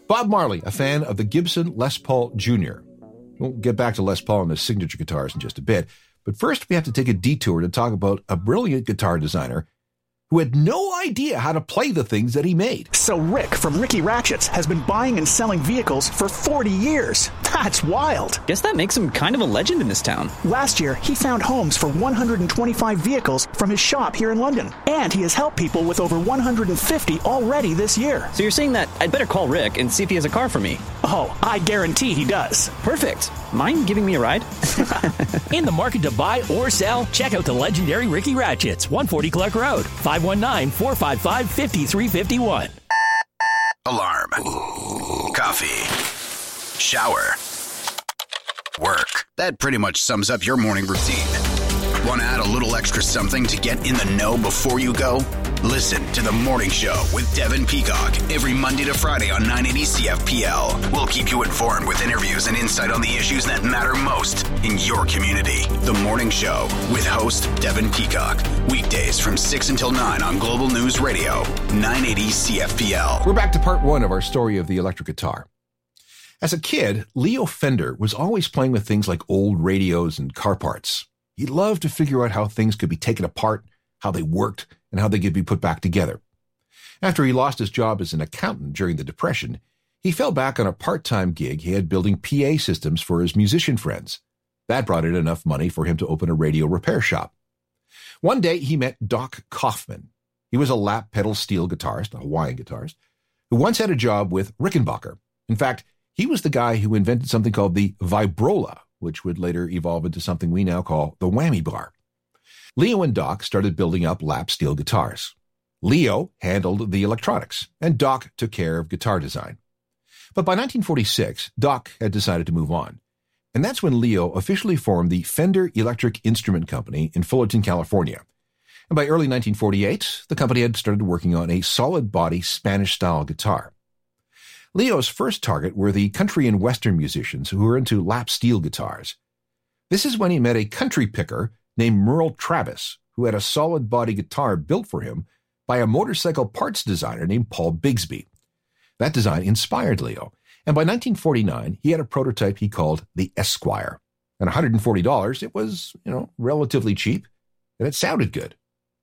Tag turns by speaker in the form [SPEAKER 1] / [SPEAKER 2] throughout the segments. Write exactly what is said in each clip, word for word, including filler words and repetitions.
[SPEAKER 1] Bob Marley, a fan of the Gibson Les Paul Junior We'll get back to Les Paul and his signature guitars in just a bit, but first we have to take a detour to talk about a brilliant guitar designer who had no idea how to play the things that he made.
[SPEAKER 2] So Rick from Ricky Ratchets has been buying and selling vehicles for forty years. That's wild.
[SPEAKER 3] Guess that makes him kind of a legend in this town.
[SPEAKER 2] Last year, he found homes for one hundred twenty-five vehicles from his shop here in London. And he has helped people with over one hundred fifty already this year.
[SPEAKER 3] So you're saying that I'd better call Rick and see if he has a car for me?
[SPEAKER 2] Oh, I guarantee he does.
[SPEAKER 3] Perfect. Mind giving me a ride?
[SPEAKER 4] In the market to buy or sell, check out the legendary Ricky Ratchets, one forty Clark Road, five one nine, four five five, five three five one.
[SPEAKER 5] Alarm. Coffee. Shower. Work. That pretty much sums up your morning routine. Want to add a little extra something to get in the know before you go? Listen to The Morning Show with Devin Peacock every Monday to Friday on nine eighty C F P L. We'll keep you informed with interviews and insight on the issues that matter most in your community. The Morning Show with host Devin Peacock. Weekdays from six until nine on Global News Radio, nine eighty C F P L.
[SPEAKER 1] We're back to part one of our story of the electric guitar. As a kid, Leo Fender was always playing with things like old radios and car parts. He loved to figure out how things could be taken apart, how they worked, and how they could be put back together. After he lost his job as an accountant during the Depression, he fell back on a part-time gig he had building P A systems for his musician friends. That brought in enough money for him to open a radio repair shop. One day, he met Doc Kaufman. He was a lap pedal steel guitarist, a Hawaiian guitarist, who once had a job with Rickenbacker. In fact, he was the guy who invented something called the Vibrola, which would later evolve into something we now call the whammy bar. Leo and Doc started building up lap steel guitars. Leo handled the electronics, and Doc took care of guitar design. But by nineteen forty-six, Doc had decided to move on. And that's when Leo officially formed the Fender Electric Instrument Company in Fullerton, California. And by early nineteen forty-eight, the company had started working on a solid-body Spanish-style guitar. Leo's first target were the country and western musicians who were into lap steel guitars. This is when he met a country picker named Merle Travis, who had a solid-body guitar built for him by a motorcycle parts designer named Paul Bigsby. That design inspired Leo, and by nineteen forty-nine, he had a prototype he called the Esquire. At one hundred forty dollars, it was, you know, relatively cheap, and it sounded good.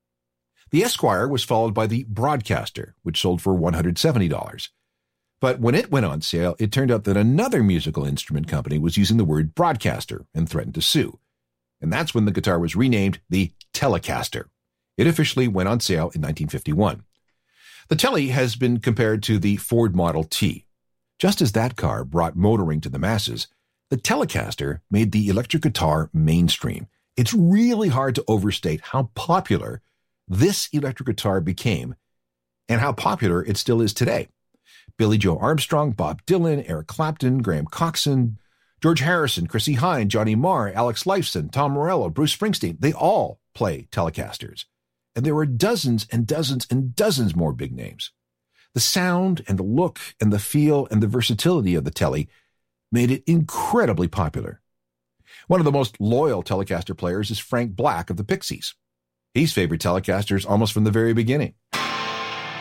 [SPEAKER 1] The Esquire was followed by the Broadcaster, which sold for one hundred seventy dollars. But when it went on sale, it turned out that another musical instrument company was using the word broadcaster and threatened to sue. And that's when the guitar was renamed the Telecaster. It officially went on sale in nineteen fifty-one. The Tele has been compared to the Ford Model T. Just as that car brought motoring to the masses, the Telecaster made the electric guitar mainstream. It's really hard to overstate how popular this electric guitar became and how popular it still is today. Billy Joe Armstrong, Bob Dylan, Eric Clapton, Graham Coxon, George Harrison, Chrissie Hynde, Johnny Marr, Alex Lifeson, Tom Morello, Bruce Springsteen, they all play Telecasters. And there were dozens and dozens and dozens more big names. The sound and the look and the feel and the versatility of the Tele made it incredibly popular. One of the most loyal Telecaster players is Frank Black of the Pixies. He's favored Telecasters almost from the very beginning.